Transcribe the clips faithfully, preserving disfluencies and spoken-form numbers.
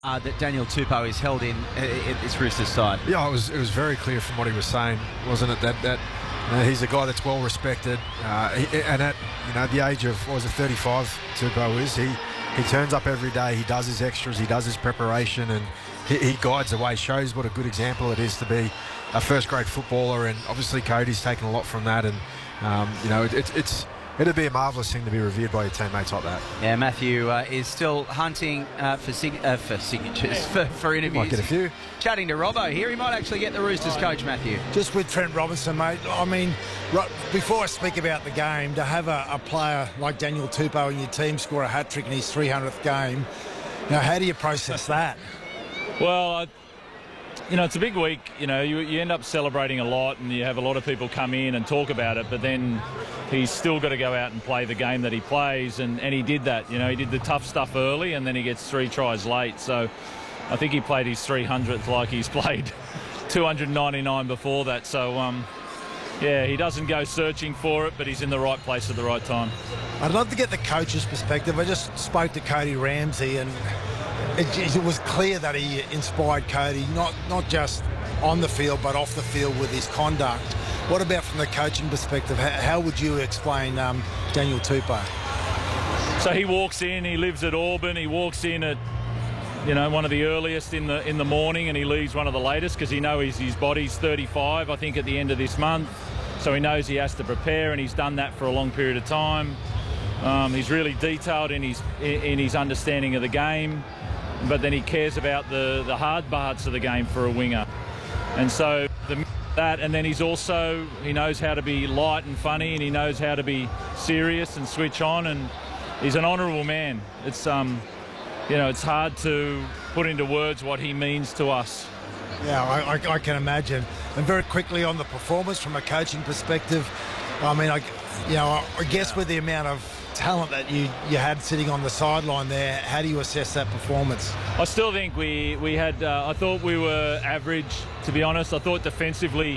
Uh, that Daniel Tupou is held in uh, at this Roosters side. Yeah, it was it was very clear from what he was saying, wasn't it? That that uh, he's a guy that's well respected, uh, he, and at you know the age of what was it, thirty-five, Tupou is he he turns up every day. He does his extras, he does his preparation, and he, he guides the way. Shows what a good example it is to be a first-grade footballer, and obviously Cody's taken a lot from that, and um, you know it, it, it's. It'd be a marvellous thing to be revered by your teammates like that. Yeah, Matthew uh, is still hunting uh, for, sig- uh, for signatures, for, for interviews. Might get a few. Chatting to Robbo here, he might actually get the Roosters coach, Matthew. Just with Trent Robinson, mate, I mean, right, before I speak about the game, to have a, a player like Daniel Tupou in your team score a hat-trick in his three hundredth game, you know, how do you process that? Well, I, you know, it's a big week. You know, you, you end up celebrating a lot and you have a lot of people come in and talk about it, but then he's still got to go out and play the game that he plays, and, and he did that. You know, he did the tough stuff early and then he gets three tries late. So I think he played his three hundredth like he's played two hundred ninety-nine before that. So, um, yeah, he doesn't go searching for it, but he's in the right place at the right time. I'd love to get the coach's perspective. I just spoke to Cody Ramsey, and it, it was clear that he inspired Cody, not, not just on the field, but off the field with his conduct. What about from the coaching perspective? How, how would you explain um, Daniel Tupou? So he walks in, he lives at Auburn, he walks in at, you know, one of the earliest in the in the morning, and he leaves one of the latest because he knows his, his body's thirty-five, I think, at the end of this month. So he knows he has to prepare, and he's done that for a long period of time. Um, he's really detailed in his in his understanding of the game, but then he cares about the, the hard parts of the game for a winger. And so the that, and then he's also, he knows how to be light and funny, and he knows how to be serious and switch on, and he's an honourable man. It's um, you know, it's hard to put into words what he means to us. Yeah, I, I, I can imagine. And very quickly on the performance from a coaching perspective, I mean, I, you know, I, I guess with the amount of talent that you, you had sitting on the sideline there, how do you assess that performance? I still think we, we had, uh, I thought we were average, to be honest. I thought defensively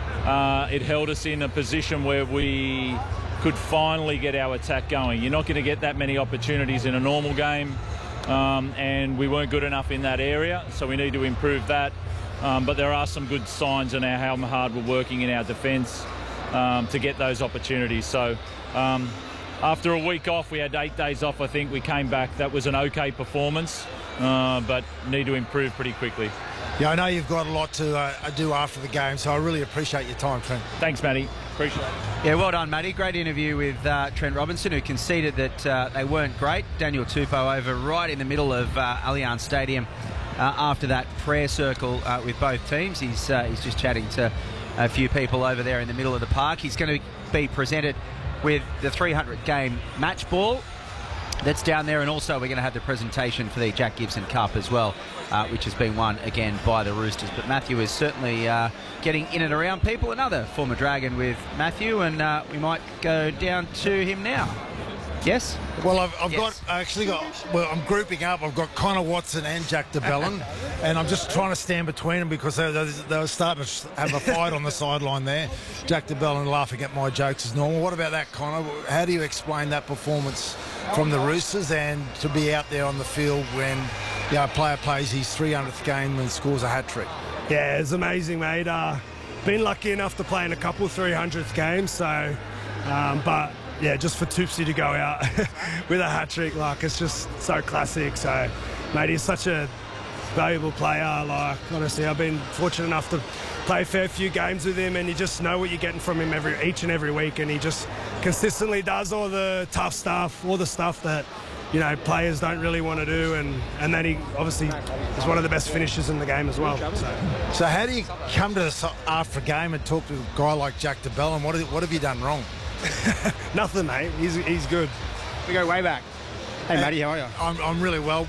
uh, it held us in a position where we could finally get our attack going. You're not going to get that many opportunities in a normal game, um, and we weren't good enough in that area, so we need to improve that. Um, but there are some good signs in our how hard we're working in our defence um, to get those opportunities. So um, after a week off, we had eight days off, I think. We came back. That was an okay performance, uh, but need to improve pretty quickly. Yeah, I know you've got a lot to uh, do after the game, so I really appreciate your time, Trent. Thanks, Matty. Appreciate it. Yeah, well done, Matty. Great interview with uh, Trent Robinson, who conceded that uh, they weren't great. Daniel Tupou over right in the middle of uh, Allianz Stadium uh, after that prayer circle uh, with both teams. He's, uh, he's just chatting to a few people over there in the middle of the park. He's going to be presented with the three hundred game match ball that's down there, and also we're going to have the presentation for the Jack Gibson Cup as well, uh, which has been won again by the Roosters. But Matthew is certainly uh, getting in and around people. Another former Dragon with Matthew, and uh, we might go down to him now. Yes? Well, I've, I've yes. got, I actually got, well, I'm grouping up. I've got Connor Watson and Jack de Belin, and I'm just trying to stand between them because they, they, they were starting to have a fight on the sideline there. Jack de Belin laughing at my jokes as normal. What about that, Connor? How do you explain that performance from the Roosters, and to be out there on the field when, you know, a player plays his three hundredth game and scores a hat-trick? Yeah, it's amazing, mate. Uh, been lucky enough to play in a couple three hundredth games, so, um, but yeah, just for Toopsy to go out with a hat-trick, like, it's just so classic. So, mate, he's such a valuable player. Like, honestly, I've been fortunate enough to play a fair few games with him, and you just know what you're getting from him every each and every week, and he just consistently does all the tough stuff, all the stuff that, you know, players don't really want to do, and, and then he obviously is one of the best finishers in the game as well. So, so how do you come to this after a game and talk to a guy like Jack de Belin? What, what have you done wrong? Nothing, mate. He's, he's good. We go way back. Hey, uh, Matty, how are you? I'm, I'm really well.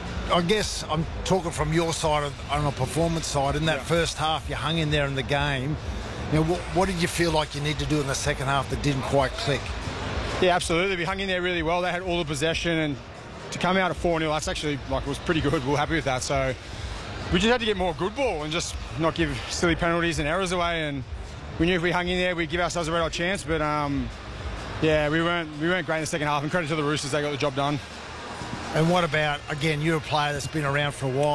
I guess I'm talking from your side of, on a performance side. In that yeah. first half, you hung in there in the game. You know, what, what did you feel like you need to do in the second half that didn't quite click? Yeah, absolutely. We hung in there really well. They had all the possession, and to come out at four nil, that's actually, like, it was pretty good. We were happy with that. So we just had to get more good ball and just not give silly penalties and errors away. And we knew if we hung in there, we'd give ourselves a red hot chance. But um, yeah, we weren't we weren't great in the second half. And credit to the Roosters, they got the job done. And what about, again, you're a player that's been around for a while.